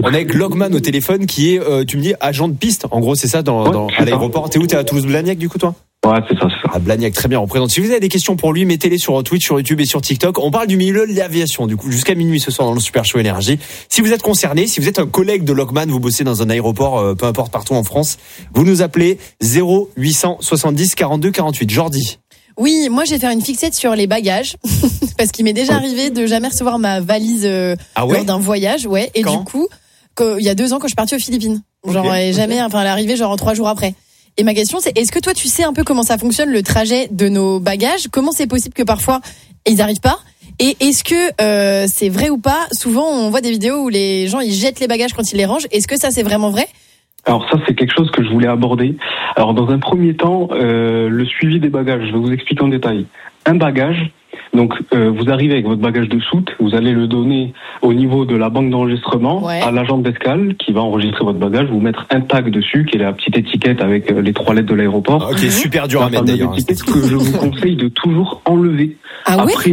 On est avec Logman au téléphone qui est, tu me dis, agent de piste. En gros, c'est ça à l'aéroport. T'es où? T'es à Toulouse-Blagnac du coup, toi? Ouais, c'est ça. À Blagnac, très bien représenté. Si vous avez des questions pour lui, mettez-les sur Twitch, sur YouTube et sur TikTok. On parle du milieu de l'aviation, du coup, jusqu'à minuit ce soir dans le Super Show Énergie. Si vous êtes concerné, si vous êtes un collègue de Logman, vous bossez dans un aéroport, peu importe partout en France, vous nous appelez 0870 42 48. Jordi. Oui, moi, je vais faire une fixette sur les bagages. Parce qu'il m'est déjà arrivé de jamais recevoir ma valise lors d'un voyage. Ouais. Et du coup, il y a 2 ans, quand je suis partie aux Philippines. Genre, et jamais, enfin, elle est arrivée genre 3 jours après. Et ma question, c'est, est-ce que toi, tu sais un peu comment ça fonctionne, le trajet de nos bagages? Comment c'est possible que parfois, ils n'arrivent pas? Et est-ce que c'est vrai ou pas? Souvent, on voit des vidéos où les gens, ils jettent les bagages quand ils les rangent. Est-ce que ça, c'est vraiment vrai? Alors ça, c'est quelque chose que je voulais aborder. Alors, dans un premier temps, le suivi des bagages, je vais vous expliquer en détail. Un bagage, donc vous arrivez avec votre bagage de soute, vous allez le donner au niveau de la banque d'enregistrement à l'agent d'escale qui va enregistrer votre bagage, vous mettre un tag dessus qui est la petite étiquette avec les 3 lettres de l'aéroport. Ok, super dur à mettre d'ailleurs. Étiquette que je vous conseille de toujours enlever après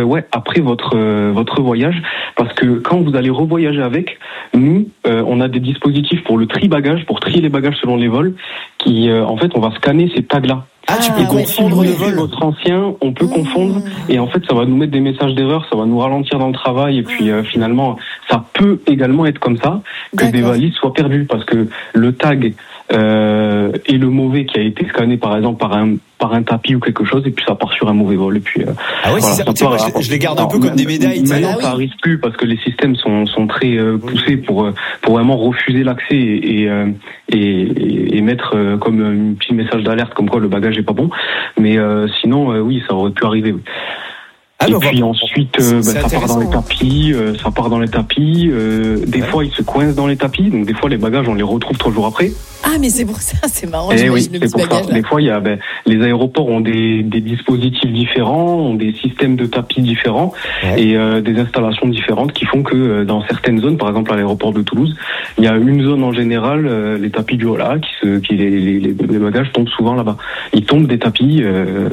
votre voyage, parce que quand vous allez revoyager avec, nous on a des dispositifs pour le tri-bagage, pour trier les bagages selon les vols, qui en fait on va scanner ces tags-là. Tu peux confondre le vol. Votre ancien, on peut confondre, et en fait ça va nous mettre des messages d'erreur, ça va nous ralentir dans le travail, et puis finalement ça peut également être comme ça que des valises soient perdues, parce que le tag est le mauvais qui a été scanné par exemple par un tapis ou quelque chose, et puis ça part sur un mauvais vol, et puis je les garde un peu comme des médailles. Maintenant ça arrive plus parce que les systèmes sont très poussés pour vraiment refuser l'accès et mettre comme un petit message d'alerte comme quoi le bagage est pas bon, mais sinon oui, ça aurait pu arriver. Et puis ensuite, ça part dans les tapis. Des fois, ils se coincent dans les tapis. Donc des fois, les bagages, on les retrouve 3 jours après. Ah, mais c'est pour ça, c'est marrant. Et oui, c'est pour ça. Des fois, il y a les aéroports ont des dispositifs différents, ont des systèmes de tapis différents et des installations différentes qui font que dans certaines zones, par exemple à l'aéroport de Toulouse, il y a une zone en général, les tapis du Hola, les bagages tombent souvent là-bas. Ils tombent des tapis.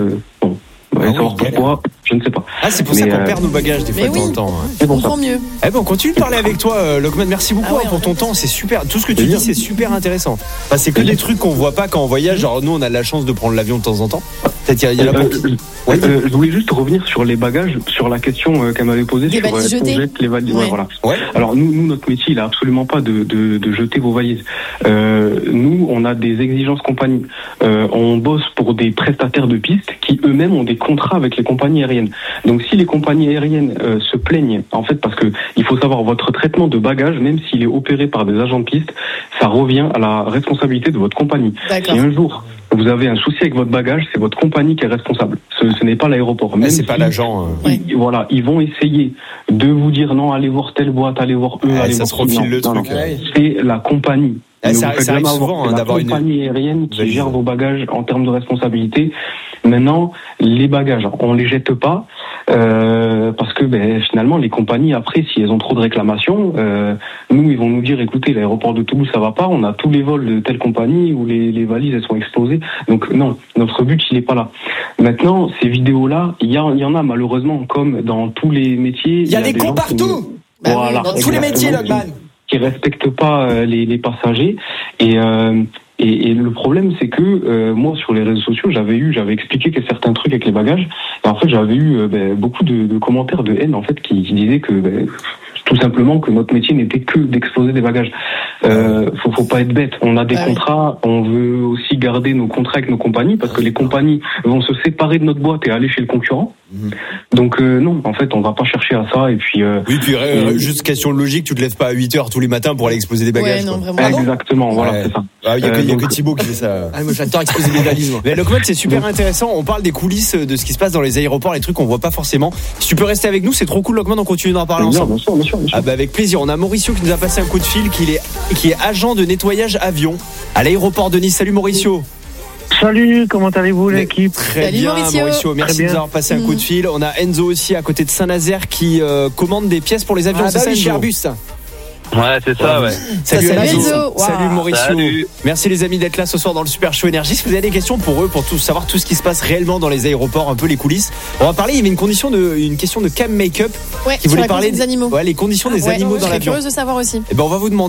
Pourquoi, je ne sais pas. C'est pour ça qu'on perd nos bagages des fois de temps en temps. Je comprends mieux. On continue de parler avec toi, Logman. Merci beaucoup pour ton temps. C'est super. Tout ce que tu dis, c'est super intéressant. C'est que des trucs qu'on voit pas quand on voyage. Genre nous, on a la chance de prendre l'avion de temps en temps. Peut-être il y a je voulais juste revenir sur les bagages, sur la question qu'elle m'avait posée sur est-ce qu'on jette les valises. Alors nous, notre métier, il a absolument pas de jeter vos valises. Nous, on a des exigences compagnie. On bosse pour des prestataires de pistes qui eux-mêmes ont des contrats avec les compagnies aériennes. Donc si les compagnies aériennes se plaignent, en fait, parce que il faut savoir, votre traitement de bagages, même s'il est opéré par des agents de piste, ça revient à la responsabilité de votre compagnie. Si un jour vous avez un souci avec votre bagage, c'est votre compagnie qui est responsable. Ce n'est pas l'aéroport. Même c'est pas l'agent. Ils vont essayer de vous dire non, allez voir telle boîte, allez voir eux, allez ça voir se refile le truc. C'est la compagnie. Ça arrive souvent d'avoir une compagnie aérienne qui gère vos bagages en termes de responsabilité. Maintenant, les bagages, on les jette pas parce que finalement les compagnies après, si elles ont trop de réclamations, nous ils vont nous dire écoutez, l'aéroport de Toulouse ça va pas, on a tous les vols de telle compagnie où les valises elles sont explosées. Donc non, notre but il est pas là. Maintenant, ces vidéos là, il y en a malheureusement comme dans tous les métiers. Il y a des cons partout. Voilà, dans tous les métiers, Logman. Qui respectent pas les passagers et le problème c'est que moi sur les réseaux sociaux j'avais expliqué que certains trucs avec les bagages et en fait j'avais eu beaucoup de commentaires de haine en fait qui disaient que tout simplement que notre métier n'était que d'exposer des bagages. Faut pas être bête. On a des contrats, on veut aussi garder nos contrats avec nos compagnies parce que les compagnies vont se séparer de notre boîte et aller chez le concurrent. Donc non, en fait, on va pas chercher à ça et puis juste question de logique, tu te lèves pas à 8h tous les matins pour aller exposer des bagages. Non, vraiment. Exactement, voilà, c'est ça. Il y a que Thibaut qui fait ça. Moi j'adore exposer des valises. Mais Logman, c'est super intéressant. On parle des coulisses de ce qui se passe dans les aéroports, les trucs qu'on voit pas forcément. Si tu peux rester avec nous, c'est trop cool, Logman, on continue d'en parler ensemble. Bien sûr. Avec plaisir. On a Mauricio qui nous a passé un coup de fil, qui est agent de nettoyage avion à l'aéroport de Nice. Salut Mauricio. Salut, comment allez-vous l'équipe? Très bien Mauricio, merci de nous avoir passé un coup de fil. On a Enzo aussi à côté de Saint-Nazaire qui commande des pièces pour les avions. C'est ça, chez Airbus. Ouais, c'est ça, ouais. Salut Enzo. Salut Mauricio. Salut. Merci les amis d'être là ce soir dans le Super Show Énergie. Si vous avez des questions pour eux, pour savoir tout ce qui se passe réellement dans les aéroports, un peu les coulisses, on va parler. Il y avait une question de Cam Makeup qui voulait parler des animaux. Les conditions des animaux dans l'avion. Je suis curieuse de savoir aussi. On va vous demander.